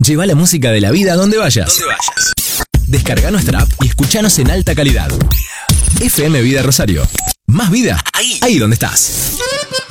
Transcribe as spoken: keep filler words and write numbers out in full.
Lleva la música de la vida donde vayas. Donde vayas. Descarga nuestra app y escuchanos en alta calidad. F M Vida Rosario. Más vida ahí, ahí donde estás.